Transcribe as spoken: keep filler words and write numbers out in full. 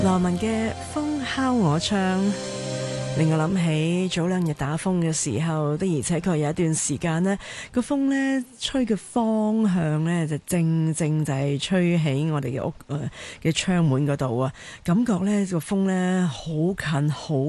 羅文嘅風敲我窗，令我諗起早兩日打風嘅時候，的而且確有一段時間呢個風呢吹嘅方向呢，就正正就係吹喺我哋嘅屋嘅窗門嗰度啊，感覺呢個風呢好近好